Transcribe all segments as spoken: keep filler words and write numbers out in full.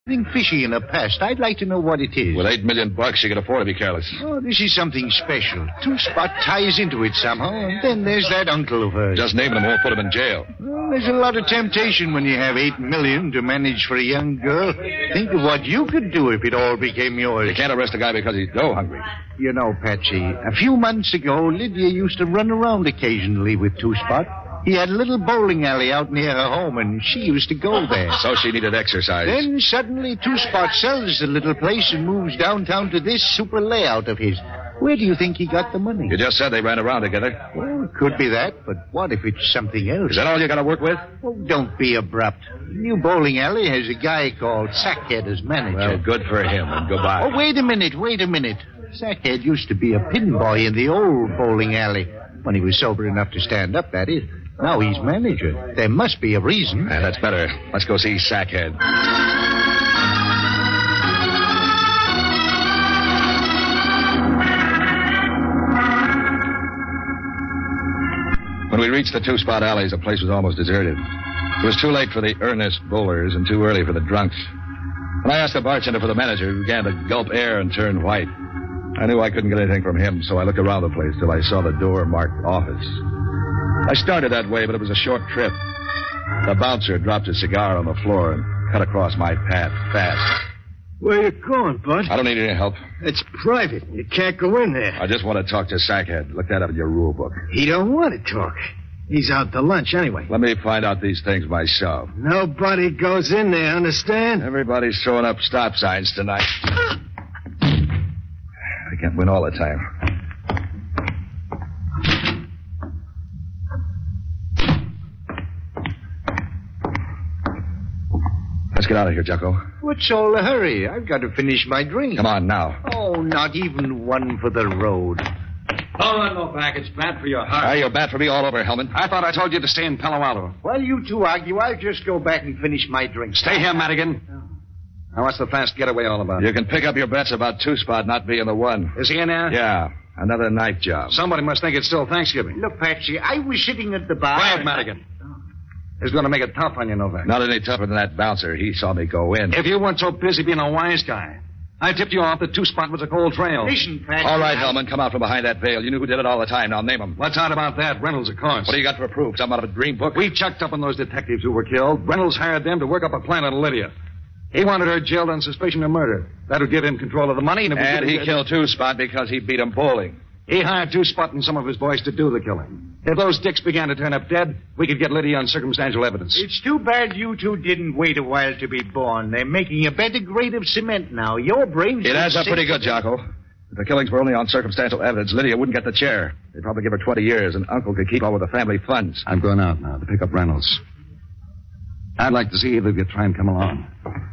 Something fishy in her past. I'd like to know what it is. With eight million bucks, she could afford to be careless. Oh, this is something special. Two-Spot ties into it somehow, and then there's that uncle of hers. Just naming him won't put him in jail. Well, there's a lot of temptation when you have eight million to manage for a young girl. Think of what you could do if it all became yours. You can't arrest a guy because he's dough hungry. You know, Patsy, a few months ago, Lydia used to run around occasionally with Two-Spot. He had a little bowling alley out near her home, and she used to go there. So she needed exercise. Then suddenly Two-Spot sells the little place and moves downtown to this super layout of his. Where do you think he got the money? You just said they ran around together. Well, it could be that, but what if it's something else? Is that all you got to work with? Oh, don't be abrupt. The new bowling alley has a guy called Sackhead as manager. Well, good for him, and goodbye. Oh, wait a minute, wait a minute. Sackhead used to be a pin boy in the old bowling alley. When he was sober enough to stand up, that is. Now he's manager. There must be a reason. Yeah, that's better. Let's go see Sackhead. When we reached the Two-Spot alleys, the place was almost deserted. It was too late for the earnest bowlers and too early for the drunks. When I asked the bartender for the manager, he began to gulp air and turn white. I knew I couldn't get anything from him, so I looked around the place till I saw the door marked office. I started that way, but it was a short trip. The bouncer dropped his cigar on the floor and cut across my path fast. Where you going, Bud? I don't need any help. It's private. You can't go in there. I just want to talk to Sackhead. Look that up in your rule book. He don't want to talk. He's out to lunch anyway. Let me find out these things myself. Nobody goes in there, understand? Everybody's throwing up stop signs tonight. I can't win all the time. Let's get out of here, Jocko. What's all the hurry? I've got to finish my drink. Come on, now. Oh, not even one for the road. Don't run no back. It's bad for your heart. Ah, you're bad for me all over, Hellman. I thought I told you to stay in Palo Alto. While you two argue, I'll just go back and finish my drink. Stay here, Madigan. Now, what's the fast getaway all about? You can pick up your bets about Two-Spot not being the one. Is he in there? Yeah, another night job. Somebody must think it's still Thanksgiving. Look, Patsy, I was sitting at the bar. Quiet, Madigan. He's going to make it tough on you, Novak. Not any tougher than that bouncer. He saw me go in. If you weren't so busy being a wise guy, I tipped you off that Two-Spot was a cold trail. Listen, Patsy. All right, Hellman, come out from behind that veil. You knew who did it all the time. Now name them. Let's out about that. Reynolds, of course. What do you got for proof? Something out of a dream book? We chucked up on those detectives who were killed. Reynolds hired them to work up a plan on Lydia. He wanted her jailed on suspicion of murder. That would give him control of the money. And, and he him... killed Two-Spot because he beat him bowling. He hired Two-Spot and some of his boys to do the killing. If those dicks began to turn up dead, we could get Lydia on circumstantial evidence. It's too bad you two didn't wait a while to be born. They're making a better grade of cement now. Your brains... It adds up pretty good, Jocko. If the killings were only on circumstantial evidence, Lydia wouldn't get the chair. They'd probably give her twenty years, and Uncle could keep all of the family funds. I'm going out now to pick up Reynolds. I'd like to see either of you try and come along.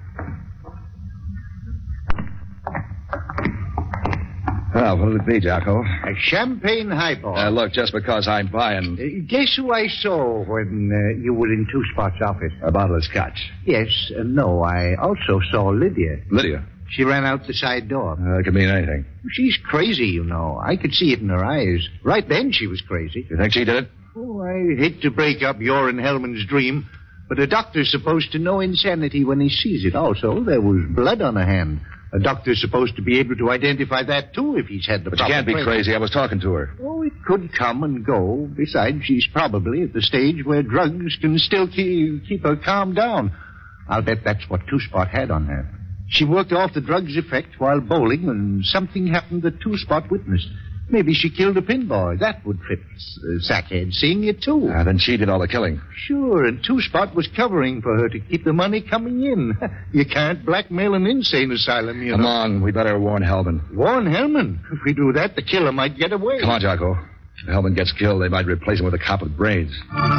Well, what'll it be, Jocko? A champagne highball. Uh, look, just because I'm buying... Uh, guess who I saw when uh, you were in Two-Spot's office? A bottle of scotch. Yes, uh, no, I also saw Lydia. Lydia? She ran out the side door. Uh, it could mean anything. She's crazy, you know. I could see it in her eyes. Right then she was crazy. You think she did it? Oh, I hate to break up your and Hellman's dream, but a doctor's supposed to know insanity when he sees it. Also, there was blood on her hand. A doctor's supposed to be able to identify that, too, if he's had the But proper she can't be training. crazy. I was talking to her. Oh, it could come and go. Besides, she's probably at the stage where drugs can still keep, keep her calm down. I'll bet that's what Two-Spot had on her. She worked off the drug's effect while bowling, and something happened that Two-Spot witnessed. Maybe she killed a pinboy. That would trip uh, Sackhead, seeing it, too. Ah, then she did all the killing. Sure, and Two-Spot was covering for her to keep the money coming in. You can't blackmail an insane asylum, you Come know. on, we better warn Hellman. Warn Hellman. If we do that, the killer might get away. Come on, Jocko. If Hellman gets killed, they might replace him with a cop with brains.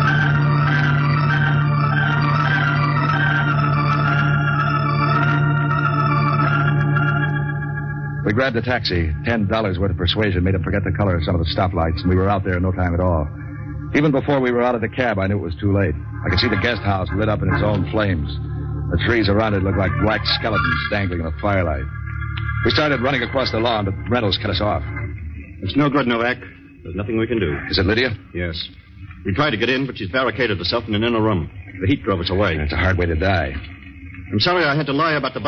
We grabbed a taxi. Ten dollars worth of persuasion made him forget the color of some of the stoplights, and we were out there in no time at all. Even before we were out of the cab, I knew it was too late. I could see the guest house lit up in its own flames. The trees around it looked like black skeletons dangling in the firelight. We started running across the lawn, but Reynolds cut us off. It's no good, Novak. There's nothing we can do. Is it Lydia? Yes. We tried to get in, but she's barricaded herself in an inner room. The heat drove us away. It's a hard way to die. I'm sorry I had to lie about the